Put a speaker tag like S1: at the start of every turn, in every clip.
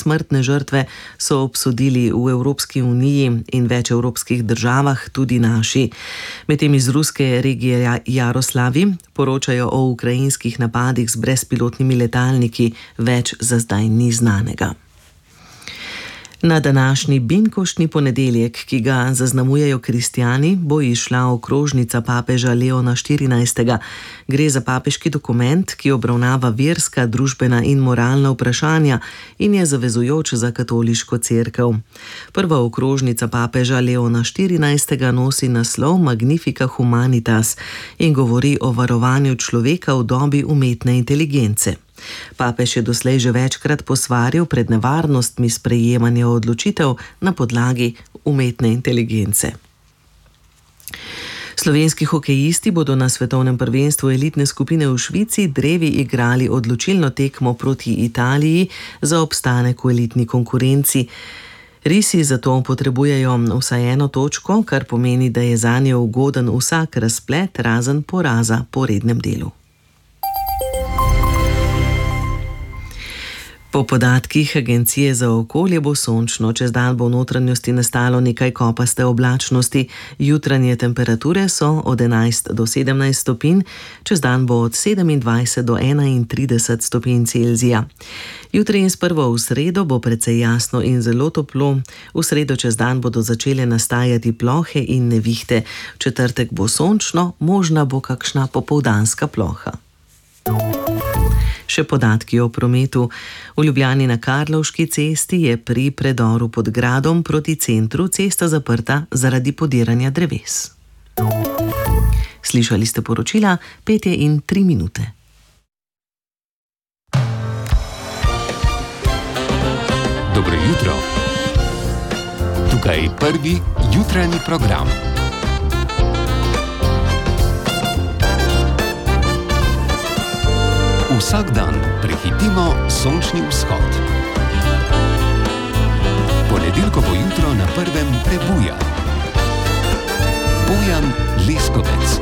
S1: smrtne žrtve so obsodili v Evropski uniji in več evropskih državah, tudi naši. Medtem iz ruske regije Jaroslavi poročajo o ukrajinskih napadih z brezpilotnimi letalniki, več za zdaj ni znanega. Na današnji binkoštni ponedeljek, ki ga zaznamujejo kristjani, bo izšla okrožnica papeža Leona XIV. Gre za papeški dokument, ki obravnava verska, družbena in moralna vprašanja in je zavezujoč za katoliško cerkev. Prva okrožnica papeža Leona XIV. Nosi naslov Magnifica Humanitas in govori o varovanju človeka v dobi umetne inteligence. Papež je doslej že večkrat posvaril pred nevarnostmi sprejemanja odločitev na podlagi umetne inteligence. Slovenski hokejisti bodo na svetovnem prvenstvu elitne skupine v Švici drevi igrali odločilno tekmo proti Italiji za obstanek v elitni konkurenci. Risi zato potrebujejo vsaj eno točko, kar pomeni, da je zanje ugoden vsak razplet razen poraza po rednem delu. Po podatkih Agencije za okolje bo sončno, čez dan bo v notranjosti nastalo nekaj kopaste oblačnosti, jutranje temperature so od 11 do 17 stopinj, čez dan bo od 27 do 31 stopinj Celzija. Jutri in sprvo v sredo bo precej jasno in zelo toplo, v sredo čez dan bodo začele nastajati plohe in nevihte, v četrtek bo sončno, možna bo kakšna popoldanska ploha. Še podatki o prometu. V Ljubljani na Karlovški cesti je pri predoru pod gradom proti centru cesta zaprta zaradi podiranja dreves. Slišali ste poročila 5:03.
S2: Dobro jutro. Tukaj prvi jutranji program. Vsak dan prehitimo sončni vzhod. Ponedeljkovo jutro na prvem prebuja. Bojan Leskovec.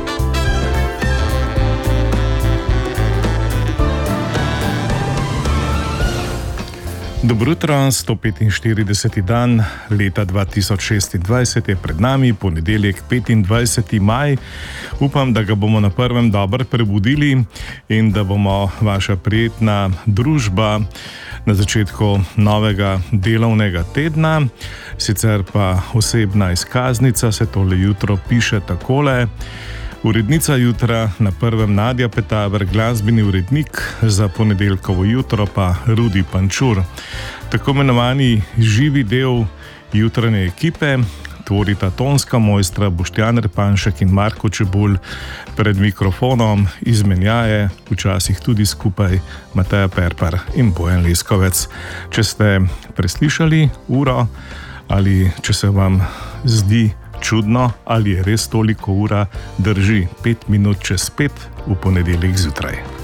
S3: Dobro jutro, 145. dan leta 2026 je pred nami, ponedeljek 25. maj. Upam, da ga bomo na prvem dobro prebudili in da bomo vaša prijetna družba na začetku novega delovnega tedna. Sicer pa osebna izkaznica se tole jutro piše takole. Urednica jutra na prvem Nadja Petaver, glasbeni urednik za ponedeljkovo jutro pa Rudi Pančur. Tako imenovani živi del jutranje ekipe tvorita tonska mojstra Boštjan Repanšek in Marko Čebulj, pred mikrofonom izmenjaje, včasih tudi skupaj Mateja Perpar in Bojan Leskovec. Če ste preslišali uro ali če se vam zdi čudno, ali je res toliko ura, drži 5 minut čez 5 v ponedeljek zjutraj.